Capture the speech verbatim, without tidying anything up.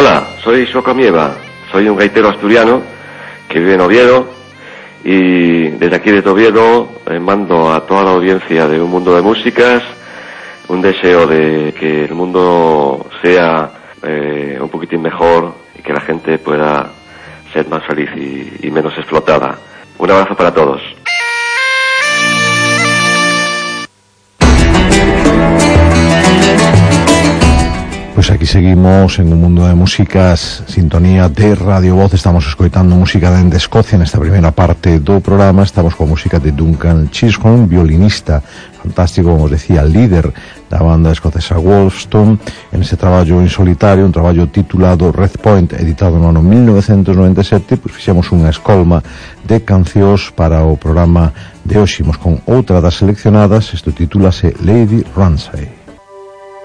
Hola, soy Xoco Mieva, soy un gaitero asturiano que vive en Oviedo y desde aquí de Oviedo eh, mando a toda la audiencia de Un Mundo de Músicas un deseo de que el mundo sea eh, un poquitín mejor y que la gente pueda ser más feliz y, y menos explotada. Un abrazo para todos. Pois aquí seguimos en Un Mundo de Músicas, sintonía de Radio Voz. Estamos escoitando música dende Escocia nesta primeira parte do programa. Estamos con música de Duncan Chisholm, violinista fantástico, como os decía, líder da banda escocesa Wolfstone, en ese traballo en solitario, un traballo titulado Red Point, editado no ano mil novecentos noventa e sete. Pois fixemos unha escolma de cancións para o programa de hoxe. Imos con outra das seleccionadas. Isto titúlase Lady Ramsay.